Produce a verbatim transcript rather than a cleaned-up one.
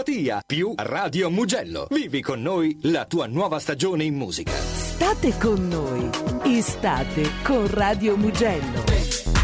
Mattia, più Radio Mugello. Vivi con noi la tua nuova stagione in musica. State con noi. Estate con Radio Mugello.